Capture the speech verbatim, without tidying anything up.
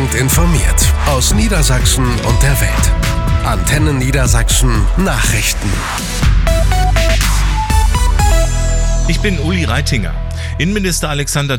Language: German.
Gut informiert aus Niedersachsen und der Welt. Antenne Niedersachsen Nachrichten. Ich bin Uli Reitinger. Innenminister Alexander